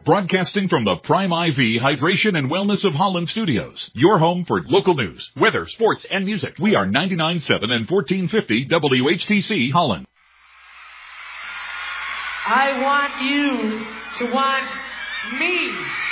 Broadcasting from the Prime IV Hydration and Wellness of Holland Studios. Your home for local news, weather, sports, and music. We are 99.7 and 1450 WHTC Holland. I want you to want me.